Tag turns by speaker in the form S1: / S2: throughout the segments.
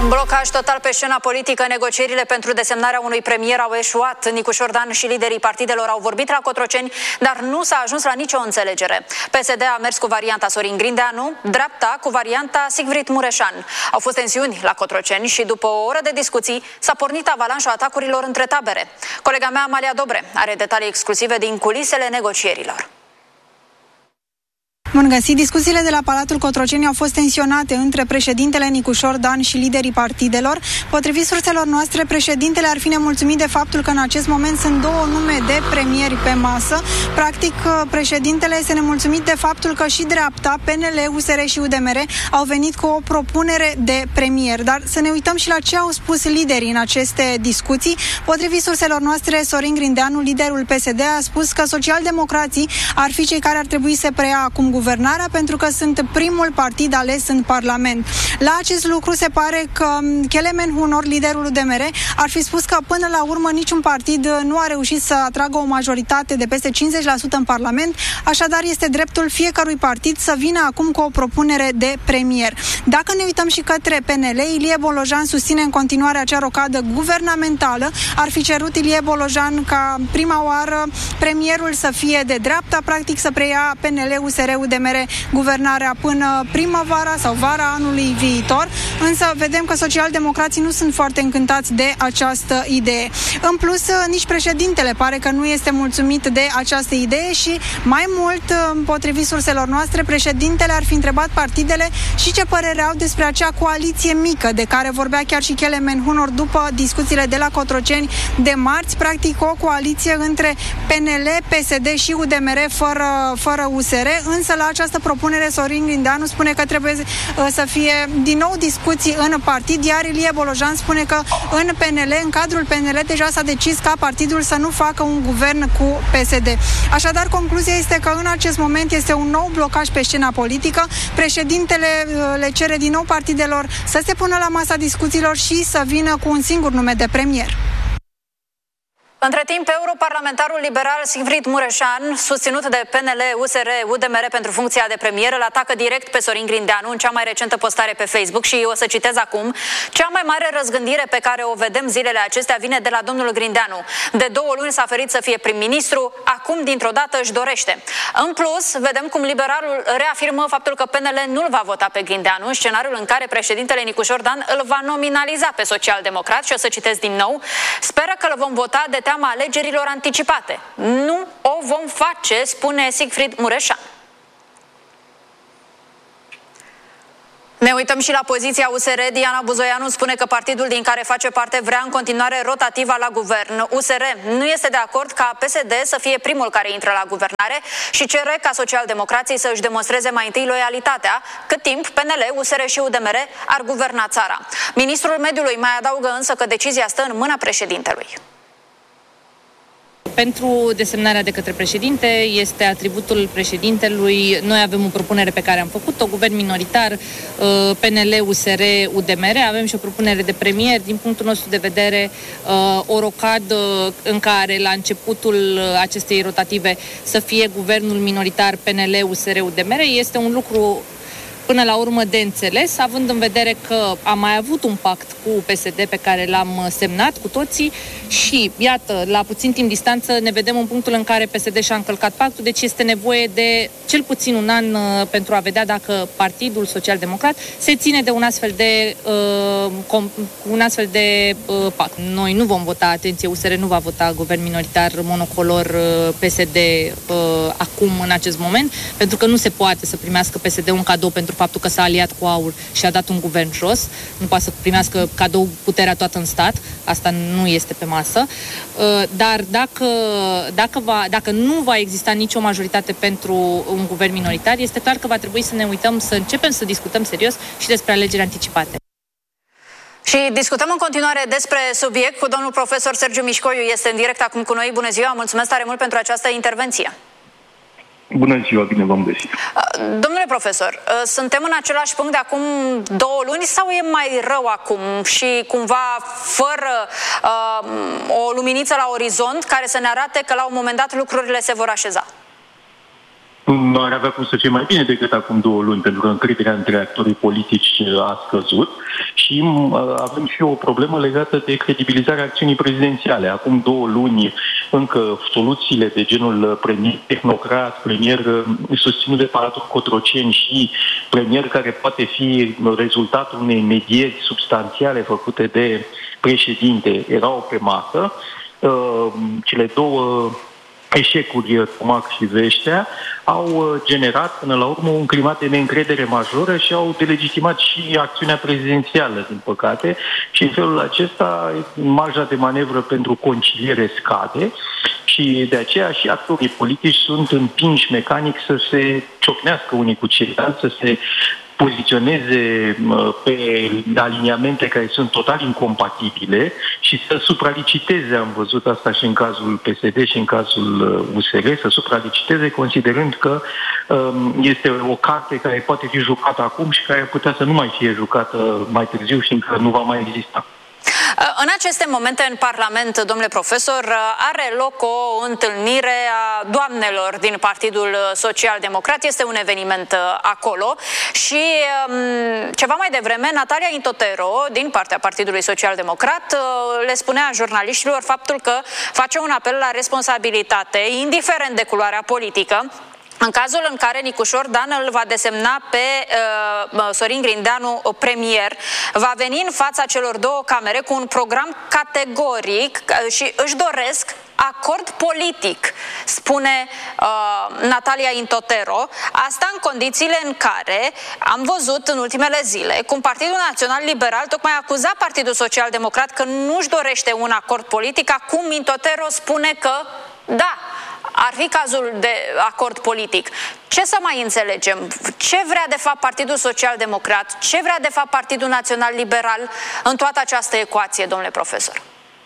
S1: Blocaj total pe scena politică, negocierile pentru desemnarea unui premier au eșuat. Nicușor Dan și liderii partidelor au vorbit la Cotroceni, dar nu s-a ajuns la nicio înțelegere. PSD a mers cu varianta Sorin Grindeanu, dreapta cu varianta Sigfrid Mureșan. Au fost tensiuni la Cotroceni și după o oră de discuții s-a pornit avalanșa atacurilor între tabere. Colega mea, Amalia Dobre, are detalii exclusive din culisele negocierilor.
S2: Bun găsit! Discuțiile de la Palatul Cotroceni au fost tensionate între președintele Nicușor Dan și liderii partidelor. Potrivit surselor noastre, președintele ar fi nemulțumit de faptul că în acest moment sunt două nume de premieri pe masă. Practic, președintele este nemulțumit de faptul că și dreapta, PNL, USR și UDMR au venit cu o propunere de premier. Dar să ne uităm și la ce au spus liderii în aceste discuții. Potrivit surselor noastre, Sorin Grindeanu, liderul PSD, a spus că socialdemocrații ar fi cei care ar trebui să preia acum guvernarea, pentru că sunt primul partid ales în Parlament. La acest lucru se pare că Kelemen Hunor, liderul UDMR, ar fi spus că până la urmă niciun partid nu a reușit să atragă o majoritate de peste 50% în Parlament, așadar este dreptul fiecărui partid să vină acum cu o propunere de premier. Dacă ne uităm și către PNL, Ilie Bolojan susține în continuare acea rocadă guvernamentală. Ar fi cerut Ilie Bolojan ca prima oară premierul să fie de dreapta, practic să preia PNL, USR, UDMR guvernarea până primăvara sau vara anului viitor, însă vedem că socialdemocrații nu sunt foarte încântați de această idee. În plus, nici președintele pare că nu este mulțumit de această idee și mai mult, potrivit surselor noastre, președintele ar fi întrebat partidele și ce părere au despre acea coaliție mică de care vorbea chiar și Kelemen Hunor după discuțiile de la Cotroceni de marți, practic o coaliție între PNL, PSD și UDMR fără USR, însă la această propunere Sorin Grindeanu spune că trebuie să fie din nou discuții în partid, iar Ilie Bolojan spune că în PNL, în cadrul PNL, deja s-a decis ca partidul să nu facă un guvern cu PSD. Așadar, concluzia este că în acest moment este un nou blocaj pe scena politică. Președintele le cere din nou partidelor să se pună la masa discuțiilor și să vină cu un singur nume de premier.
S1: Între timp, europarlamentarul liberal Sigfrid Mureșan, susținut de PNL, USR, UDMR pentru funcția de premier, îl atacă direct pe Sorin Grindeanu în cea mai recentă postare pe Facebook și o să citez acum: cea mai mare răzgândire pe care o vedem zilele acestea vine de la domnul Grindeanu. De 2 luni s-a ferit să fie prim-ministru, acum dintr-o dată își dorește. În plus, vedem cum liberalul reafirmă faptul că PNL nu-l va vota pe Grindeanu, scenariul în care președintele Nicușor Dan îl va nominaliza pe social-democrat și o să citez din nou: speră că îl vom vota de teama alegerilor anticipate. Nu o vom face, spune Sigfrid Mureșan. Ne uităm și la poziția USR. Diana Buzoianu spune că partidul din care face parte vrea în continuare rotativa la guvern. USR nu este de acord ca PSD să fie primul care intră la guvernare și cere ca socialdemocrații să își demonstreze mai întâi loialitatea, cât timp PNL, USR și UDMR ar guverna țara. Ministrul Mediului mai adaugă însă că decizia stă în mâna președintelui.
S3: Pentru desemnarea de către președinte este atributul președintelui. Noi avem o propunere pe care am făcut-o, guvern minoritar, PNL, USR, UDMR. Avem și o propunere de premier. Din punctul nostru de vedere, o rocadă în care la începutul acestei rotative să fie guvernul minoritar PNL, USR, UDMR este un lucru până la urmă de înțeles, având în vedere că am mai avut un pact cu PSD pe care l-am semnat cu toții și, iată, la puțin timp distanță ne vedem în punctul în care PSD și-a încălcat pactul, deci este nevoie de cel puțin un an pentru a vedea dacă Partidul Social-Democrat se ține de un astfel de pact. Noi nu vom vota, atenție, USR nu va vota guvern minoritar monocolor PSD acum, în acest moment, pentru că nu se poate să primească PSD un cadou pentru faptul că s-a aliat cu AUR și a dat un guvern jos. Nu poate să primească cadou puterea toată în stat. Asta nu este pe masă. Dar dacă nu va exista nicio majoritate pentru un guvern minoritar, este clar că va trebui să ne uităm, să începem să discutăm serios și despre alegeri anticipate.
S1: Și discutăm în continuare despre subiect cu domnul profesor Sergiu Mișcoiu. Este în direct acum cu noi. Bună ziua, mulțumesc tare mult pentru această intervenție.
S4: Bună ziua, bine v-am găsit.
S1: Domnule profesor, suntem în același punct de acum 2 luni sau e mai rău acum și cumva fără o luminiță la orizont care să ne arate că la un moment dat lucrurile se vor așeza?
S4: Nu ar avea cum să fie mai bine decât acum 2 luni, pentru că încrederea între actorii politici a scăzut și avem și o problemă legată de credibilizarea acțiunii prezidențiale. Acum 2 luni încă soluțiile de genul premier tehnocrat, premier susținut de Palatul Cotroceni și premier care poate fi rezultatul unei medieri substanțiale făcute de președinte erau pe masă. Cele 2 eșecuri, Tomac și Veștea, au generat până la urmă un climat de neîncredere majoră și au delegitimat și acțiunea prezidențială, din păcate, și în felul acesta marja de manevră pentru conciliere scade și de aceea și actorii politici sunt împinși mecanic să se ciocnească unii cu ceilalți, să se poziționeze pe aliniamente care sunt total incompatibile și să supraliciteze, am văzut asta și în cazul PSD și în cazul USR, să supraliciteze considerând că este o carte care poate fi jucată acum și care ar putea să nu mai fie jucată mai târziu și încă nu va mai exista.
S1: În aceste momente în Parlament, domnule profesor, are loc o întâlnire a doamnelor din Partidul Social Democrat. Este un eveniment acolo și ceva mai devreme Natalia Intotero din partea Partidului Social Democrat le spunea jurnaliștilor faptul că face un apel la responsabilitate, indiferent de culoarea politică, în cazul în care Nicușor Dan îl va desemna pe Sorin Grindeanu premier, va veni în fața celor 2 camere cu un program categoric și își doresc acord politic, spune Natalia Intotero. Asta în condițiile în care am văzut în ultimele zile cum Partidul Național Liberal tocmai a acuzat Partidul Social Democrat că nu-și dorește un acord politic. Acum Intotero spune că da, ar fi cazul de acord politic. Ce să mai înțelegem? Ce vrea de fapt Partidul Social Democrat? Ce vrea de fapt Partidul Național Liberal în toată această ecuație, domnule profesor?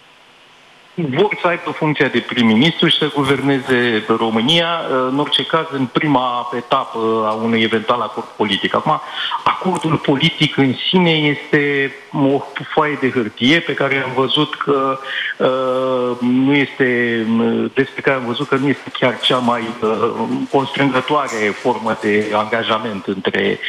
S4: Vor să aibă funcția de prim-ministru și să guverneze România, în orice caz, în prima etapă a unui eventual acord politic. Acum, acordul politic în sine este o foaie de hârtie pe care am văzut că nu este, despre care am văzut că nu este chiar cea mai constrângătoare formă de angajament între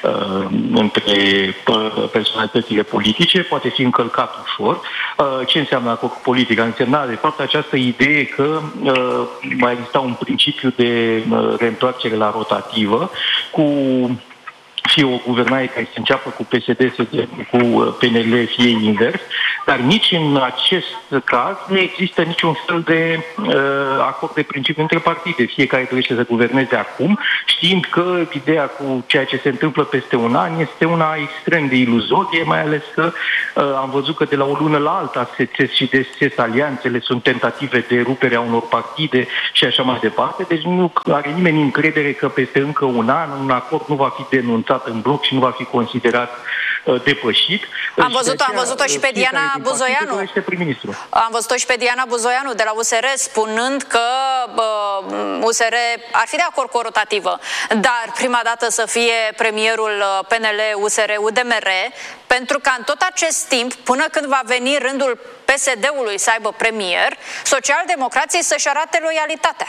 S4: personalitățile politice, poate fi încălcat ușor. Ce înseamnă acord politic? Însemna, de fapt, această idee că va exista un principiu de reîntoarcere la rotativă cu fie o guvernare care se înceapă cu PSD, cu PNL, fie invers, dar nici în acest caz nu există niciun fel de acord de principiu între partide. Fiecare dorește să guverneze acum, știind că ideea cu ceea ce se întâmplă peste un an este una extrem de iluzorie, mai ales că am văzut că de la o lună la alta se țes și desțes alianțele, sunt tentative de rupere a unor partide și așa mai departe. Deci nu are nimeni încredere că peste încă un an un acord nu va fi denunțat în bloc și nu va fi considerat depășit.
S1: Am văzut-o și pe Diana Buzoianu. Am văzut-o și pe Diana Buzoianu de la USR spunând că USR ar fi de acord cu o rotativă, dar prima dată să fie premierul PNL, USR, UDMR, pentru că în tot acest timp, până când va veni rândul PSD-ului să aibă premier, socialdemocrații să-și arate loialitatea.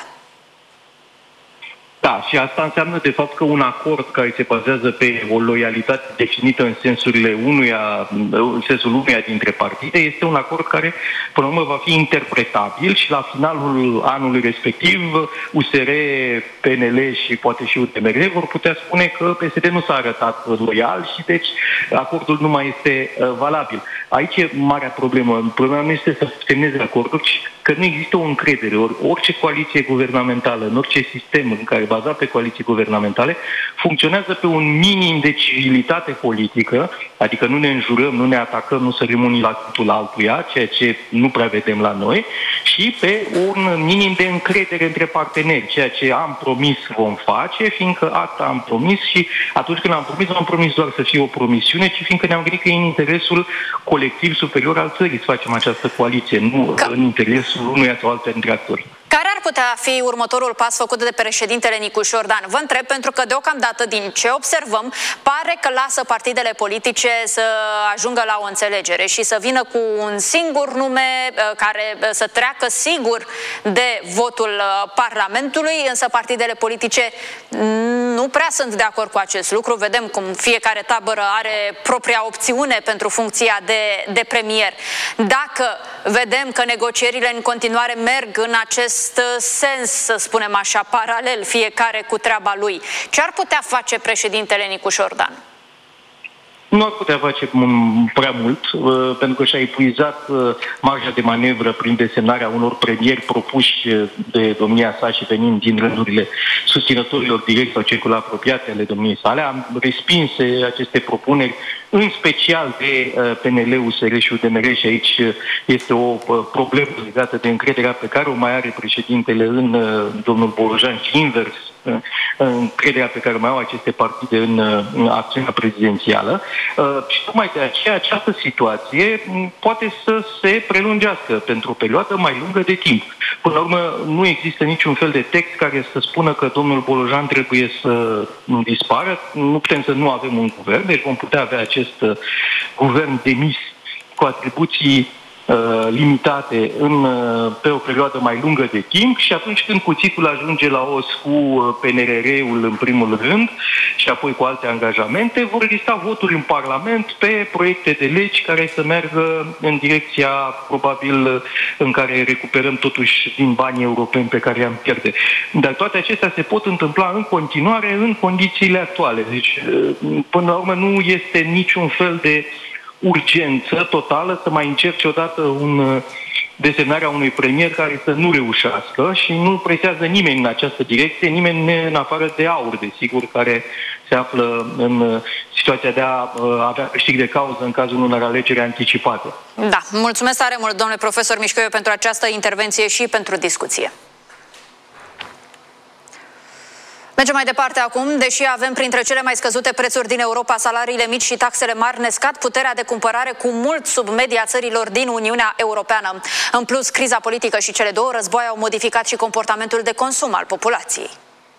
S4: Da, și asta înseamnă de fapt că un acord care se bazează pe o loialitate definită în sensul unuia dintre partide este un acord care, până la urmă, va fi interpretabil și la finalul anului respectiv USR, PNL și poate și UDMR vor putea spune că PSD nu s-a arătat loial și deci acordul nu mai este valabil. Aici e marea problemă. Problema nu este să semneze acordul, ci că nu există o încredere. Orice coaliție guvernamentală, în orice sistem în care bazat pe coaliții guvernamentale, funcționează pe un minim de civilitate politică, adică nu ne înjurăm, nu ne atacăm, nu sărim unii la cutul altuia, ceea ce nu prea vedem la noi, și pe un minim de încredere între parteneri, ceea ce am promis vom face, fiindcă asta am promis și atunci când am promis, nu am promis doar să fie o promisiune, ci fiindcă ne-am gândit că e în interesul colectiv superior al țării să facem această coaliție, nu în interesul unuia sau altul dintre actori.
S1: Care ar putea fi următorul pas făcut de președintele Nicușor Dan? Vă întreb pentru că deocamdată din ce observăm pare că lasă partidele politice să ajungă la o înțelegere și să vină cu un singur nume care să treacă sigur de votul Parlamentului, însă partidele politice nu prea sunt de acord cu acest lucru. Vedem cum fiecare tabără are propria opțiune pentru funcția de premier. Dacă vedem că negocierile în continuare merg în acest sens, să spunem așa, paralel, fiecare cu treaba lui, ce ar putea face președintele Nicușor Dan?
S4: Nu ar putea face prea mult, pentru că și-a epuizat marja de manevră prin desemnarea unor premieri propuși de domnia sa și venind din rândurile susținătorilor direct sau circul apropiate ale domniei sale. Am respins aceste propuneri, în special de PNL, USR și UDMR, și aici este o problemă legată de încrederea pe care o mai are președintele în domnul Bolojan și invers, încrederea pe care o mai au aceste partide în acțiunea prezidențială. Și tocmai de aceea această situație poate să se prelungească pentru o perioadă mai lungă de timp. Până la urmă, nu există niciun fel de text care să spună că domnul Bolojan trebuie să dispară. Nu putem să nu avem un guvern, deci vom putea avea acest guvern demis cu atribuții limitate pe o perioadă mai lungă de timp și atunci când cuțitul ajunge la os cu PNRR-ul în primul rând și apoi cu alte angajamente, vor exista voturi în Parlament pe proiecte de legi care să meargă în direcția probabil în care recuperăm totuși din banii europeni pe care i-am pierde. Dar toate acestea se pot întâmpla în continuare în condițiile actuale. Deci, până la urmă, nu este niciun fel de urgență totală să mai încerce odată desemnarea unui premier care să nu reușească și nu presează nimeni în această direcție, nimeni în afară de AUR, desigur, care se află în situația de a avea câștig de cauză în cazul unor alegeri anticipate.
S1: Da, mulțumesc tare mult, domnule profesor Mișcăiu, pentru această intervenție și pentru discuție. Mergem mai departe acum. Deși avem printre cele mai scăzute prețuri din Europa, salariile mici și taxele mari ne scad puterea de cumpărare cu mult sub media țărilor din Uniunea Europeană. În plus, criza politică și cele două războaie au modificat și comportamentul de consum al populației.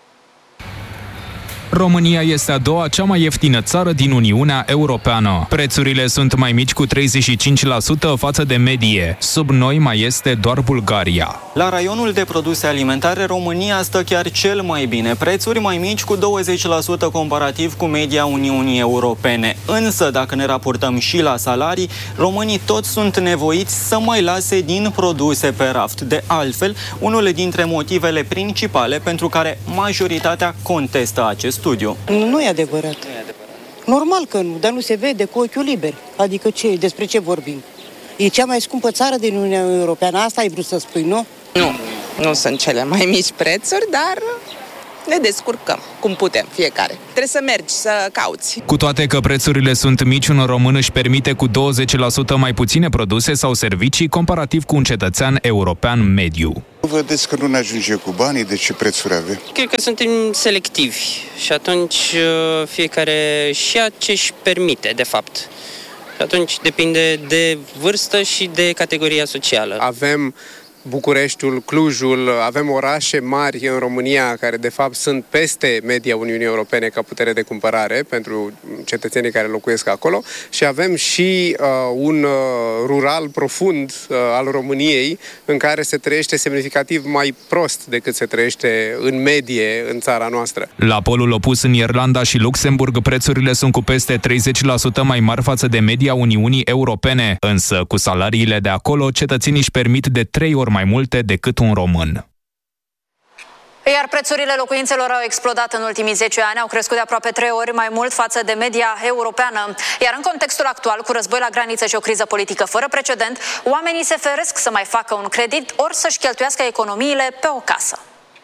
S5: România este a doua cea mai ieftină țară din Uniunea Europeană. Prețurile sunt mai mici cu 35% față de medie. Sub noi mai este doar Bulgaria.
S6: La raionul de produse alimentare, România stă chiar cel mai bine. Prețuri mai mici cu 20% comparativ cu media Uniunii Europene. Însă, dacă ne raportăm și la salarii, românii toți sunt nevoiți să mai lase din produse pe raft. De altfel, unul dintre motivele principale pentru care majoritatea contestă acest studiu.
S7: Nu e adevărat. Normal că nu, dar nu se vede cu ochiul liber. Adică despre ce vorbim? E cea mai scumpă țară din Uniunea Europeană, asta ai vrut să spui, nu?
S8: Nu sunt cele mai mici prețuri, dar ne descurcăm cum putem fiecare. Trebuie să mergi, să cauți.
S5: Cu toate că prețurile sunt mici, un român își permite cu 20% mai puține produse sau servicii comparativ cu un cetățean european mediu.
S9: Vedeți că nu ne ajunge cu banii, de ce prețuri avem?
S10: Cred că suntem selectivi și atunci fiecare și ia ce își permite, de fapt. Și atunci depinde de vârstă și de categoria socială.
S11: Avem Bucureștiul, Clujul, avem orașe mari în România care de fapt sunt peste media Uniunii Europene ca putere de cumpărare pentru cetățenii care locuiesc acolo și avem și un rural profund al României în care se trăiește semnificativ mai prost decât se trăiește în medie în țara noastră.
S5: La polul opus, în Irlanda și Luxemburg, prețurile sunt cu peste 30% mai mari față de media Uniunii Europene, însă cu salariile de acolo, cetățenii își permit de 3 ori mai multe decât un român.
S1: Iar prețurile locuințelor au explodat în ultimii 10 ani, au crescut de aproape 3 ori mai mult față de media europeană. Iar în contextul actual, cu război la graniță și o criză politică fără precedent, oamenii se feresc să mai facă un credit ori să-și cheltuiască economiile pe o casă.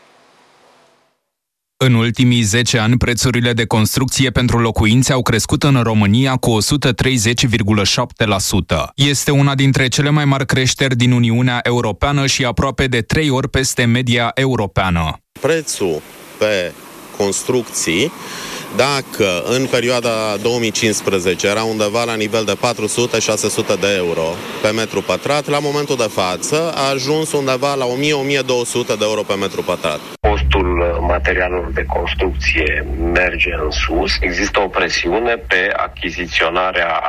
S5: În ultimii 10 ani, prețurile de construcție pentru locuințe au crescut în România cu 130,7%. Este una dintre cele mai mari creșteri din Uniunea Europeană și aproape de 3 ori peste media europeană.
S12: Prețul pe construcții dacă în perioada 2015 era undeva la nivel de 400-600 de euro pe metru pătrat, la momentul de față a ajuns undeva la 1000-1200 de euro pe metru pătrat.
S13: Costul materialelor de construcție merge în sus. Există o presiune pe achiziționarea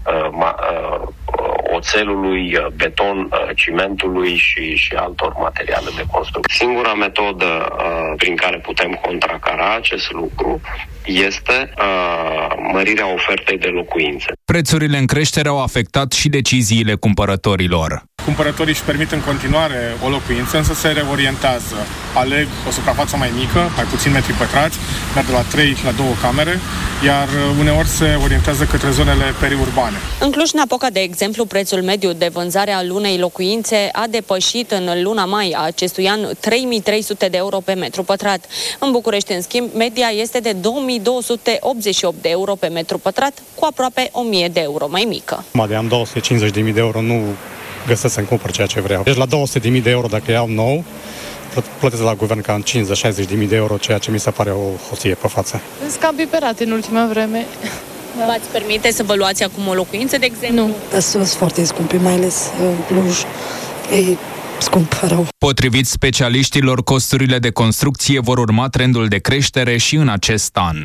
S13: oțelului, beton, cimentului și altor materiale de construcție. Singura metodă prin care putem contracara acest lucru este mărirea ofertei de locuințe.
S5: Prețurile în creștere au afectat și deciziile cumpărătorilor.
S14: Cumpărătorii își permit în continuare o locuință, însă se reorientează. Aleg o suprafață mai mică, mai puțin metri pătrați, merg de la 3 la 2 camere, iar uneori se orientează către zonele periurbane.
S15: În Cluj-Napoca, de exemplu, prețul mediu de vânzare al unei locuințe a depășit în luna mai a acestui an 3.300 de euro pe metru pătrat. În București, în schimb, media este de 2.288 de euro pe metru pătrat, cu aproape 1.000 de euro mai mică.
S16: De am 250.000 de euro, nu găsesc să-mi cumpăr ceea ce vreau. Deci la 200.000 de euro, dacă iau nou, plătesc la guvern cam 50-60.000 de euro, ceea ce mi se pare o hoție pe față.
S17: Sunt cam biperate în ultima vreme.
S15: Da. V-ați permite să vă luați acum o locuință, de exemplu?
S17: Nu. Sunt foarte scumpe, mai ales în Cluj. E scump rău.
S5: Potrivit specialiștilor, costurile de construcție vor urma trendul de creștere și în acest an.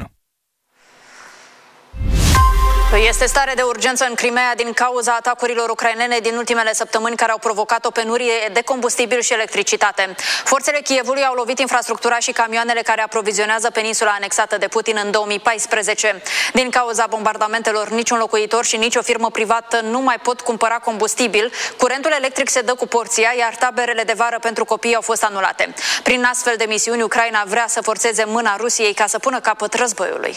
S1: Este stare de urgență în Crimea din cauza atacurilor ucrainene din ultimele săptămâni care au provocat o penurie de combustibil și electricitate. Forțele Kievului au lovit infrastructura și camioanele care aprovizionează peninsula anexată de Putin în 2014. Din cauza bombardamentelor, niciun locuitor și nicio firmă privată nu mai pot cumpăra combustibil. Curentul electric se dă cu porția, iar taberele de vară pentru copii au fost anulate. Prin astfel de misiuni, Ucraina vrea să forțeze mâna Rusiei ca să pună capăt războiului.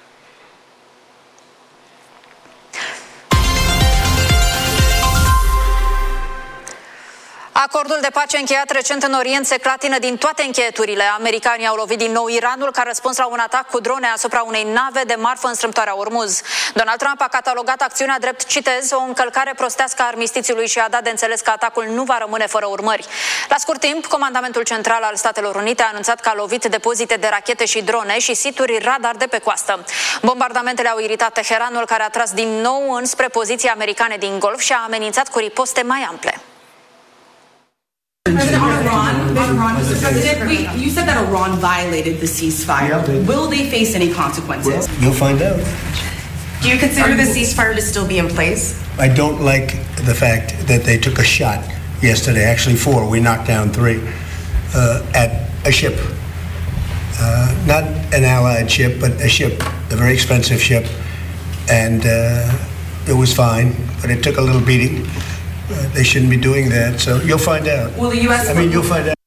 S1: Acordul de pace încheiat recent în Orient se clatină din toate încheieturile. Americanii au lovit din nou Iranul ca răspuns la un atac cu drone asupra unei nave de marfă în strâmtoarea Ormuz. Donald Trump a catalogat acțiunea drept, citez, o încălcare prostească a armistițiului și a dat de înțeles că atacul nu va rămâne fără urmări. La scurt timp, Comandamentul Central al Statelor Unite a anunțat că a lovit depozite de rachete și drone și situri radar de pe coastă. Bombardamentele au iritat Teheranul, care a tras din nou înspre poziții americane din Golf și a amenințat cu riposte mai ample.
S18: President Iran, Mr. President, you said that Iran violated the ceasefire. Will they face any consequences?
S19: You'll find out.
S18: Do you consider the ceasefire to still be in place?
S19: I don't like the fact that they took a shot yesterday, actually 4, we knocked down 3, at a ship. Not an allied ship, but a ship, a very expensive ship. And it was fine, but it took a little beating. They shouldn't be doing that, so you'll find out.
S18: Will the U.S.
S19: You'll find out.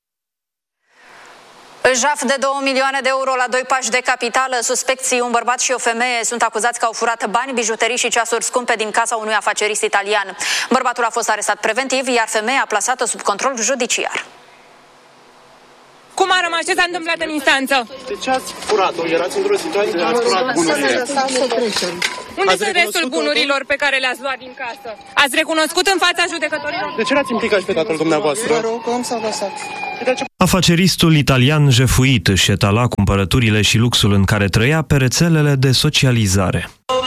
S1: Jaf de 2 milioane de euro la 2 pași de capitală. Suspecții, un bărbat și o femeie, sunt acuzați că au furat bani, bijuterii și ceasuri scumpe din casa unui afacerist italian. Bărbatul a fost arestat preventiv, iar femeia plasată sub control judiciar.
S20: Cum a rămas? Ce s-a întâmplat în instanță?
S21: De ce ați furat-o? Erați într-o situație de ați furat bunurile.
S20: Unde sunt restul bunurilor pe care le-ați luat din casă? Ați recunoscut în fața judecătorilor?
S21: De ce l-ați implicat pe tatăl dumneavoastră?
S22: Afaceristul italian jefuit își etala cumpărăturile și luxul în care trăia pe rețelele de socializare.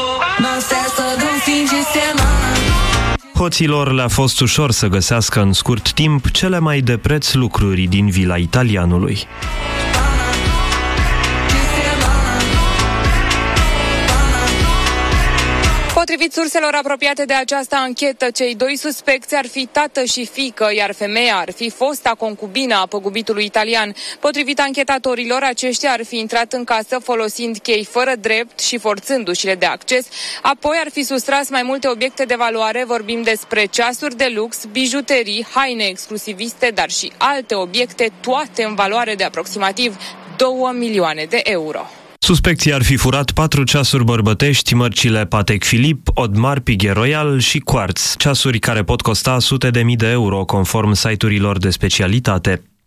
S22: Hoților le-a fost ușor să găsească în scurt timp cele mai de preț lucruri din vila italianului.
S20: Potrivit surselor apropiate de această anchetă, cei 2 suspecți ar fi tată și fiică, iar femeia ar fi fosta concubină a păgubitului italian. Potrivit anchetatorilor, aceștia ar fi intrat în casă folosind chei fără drept și forțând ușile de acces, apoi ar fi sustras mai multe obiecte de valoare, vorbim despre ceasuri de lux, bijuterii, haine exclusiviste, dar și alte obiecte, toate în valoare de aproximativ 2 milioane de euro.
S22: Suspecții ar fi furat 4 ceasuri bărbătești, mărcile Patek Philippe, Audemars Piguet Royal și Quartz, ceasuri care pot costa sute de mii de euro, conform site-urilor de specialitate.